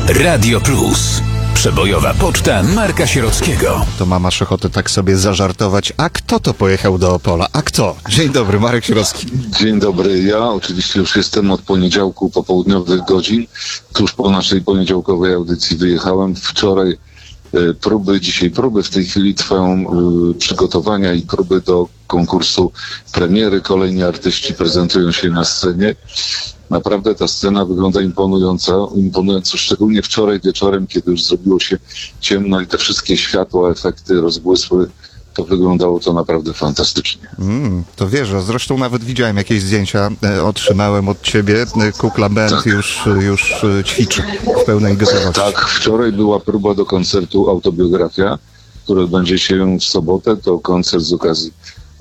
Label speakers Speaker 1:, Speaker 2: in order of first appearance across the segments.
Speaker 1: Radio Plus. Przebojowa poczta Marka Sierockiego.
Speaker 2: To masz ochotę tak sobie zażartować. A kto to pojechał do Opola? A kto? Dzień dobry, Marek Sierocki.
Speaker 3: Dzień dobry. Ja oczywiście już jestem od poniedziałku popołudniowych godzin. Tuż po naszej poniedziałkowej audycji wyjechałem. Wczoraj próby, dzisiaj próby. W tej chwili trwają przygotowania i próby do konkursu premiery. Kolejni artyści prezentują się na scenie. Naprawdę ta scena wygląda imponująco, szczególnie wczoraj wieczorem, kiedy już zrobiło się ciemno i te wszystkie światła, efekty rozbłysły. To wyglądało to naprawdę fantastycznie.
Speaker 2: To wierzę. Zresztą nawet widziałem jakieś zdjęcia, otrzymałem od ciebie. Kukla Band
Speaker 3: Tak.
Speaker 2: już ćwiczy w pełnej gotowości.
Speaker 3: Tak, wczoraj była próba do koncertu Autobiografia, który odbędzie się w sobotę. To koncert z okazji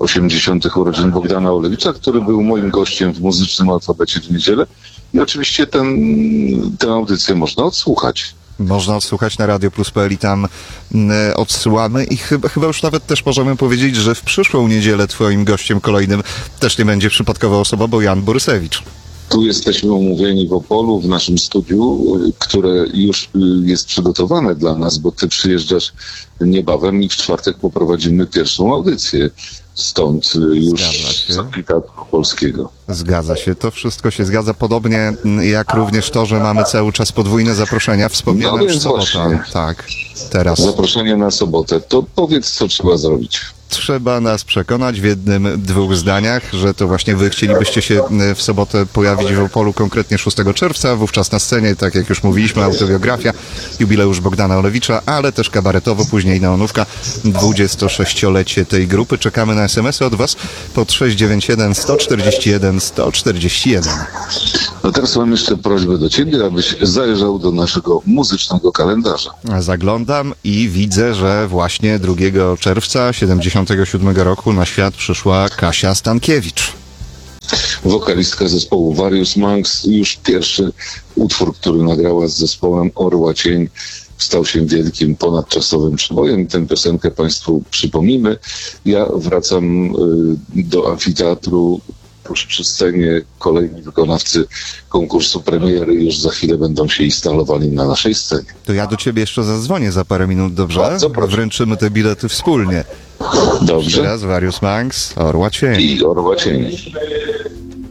Speaker 3: 80. urodzin Bogdana Olewicza, który był moim gościem w muzycznym alfabecie w niedzielę. I oczywiście tę audycję można odsłuchać.
Speaker 2: Można odsłuchać na radioplus.pl i tam odsyłamy i chyba już nawet też możemy powiedzieć, że w przyszłą niedzielę twoim gościem kolejnym też nie będzie przypadkowa osoba, bo Jan Borysewicz.
Speaker 3: Tu jesteśmy umówieni w Opolu, w naszym studiu, które już jest przygotowane dla nas, bo ty przyjeżdżasz niebawem i w czwartek poprowadzimy pierwszą audycję. Stąd już z Teatru Polskiego.
Speaker 2: Zgadza się, to wszystko się zgadza, podobnie jak również to, że mamy cały czas podwójne zaproszenia, wspomniane już sobota.
Speaker 3: Właśnie.
Speaker 2: Tak, teraz.
Speaker 3: Zaproszenie na sobotę. To powiedz, co trzeba zrobić.
Speaker 2: Trzeba nas przekonać w jednym, dwóch zdaniach, że to właśnie wy chcielibyście się w sobotę pojawić w Opolu, konkretnie 6 czerwca, wówczas na scenie, tak jak już mówiliśmy, autobiografia, jubileusz Bogdana Olewicza, ale też kabaretowo, później neonówka, 26-lecie tej grupy. Czekamy na SMS-y od was pod 691 141 141.
Speaker 3: No teraz mam jeszcze prośbę do ciebie, abyś zajrzał do naszego muzycznego kalendarza.
Speaker 2: Zaglądam i widzę, że właśnie 2 czerwca 77 roku na świat przyszła Kasia Stankiewicz.
Speaker 3: Wokalistka zespołu Various Monks. Już pierwszy utwór, który nagrała z zespołem Orła Cień, stał się wielkim ponadczasowym przebojem. Tę piosenkę Państwu przypomnimy. Ja wracam do amfiteatru. Tuż przy scenie kolejni wykonawcy konkursu premiery już za chwilę będą się instalowali na naszej scenie.
Speaker 2: To ja do ciebie jeszcze zadzwonię za parę minut, dobrze?
Speaker 3: Bardzo proszę.
Speaker 2: Wręczymy te bilety wspólnie.
Speaker 3: Dobrze?
Speaker 2: Teraz Various Monks, Orła Cień.
Speaker 3: I Orła Cień.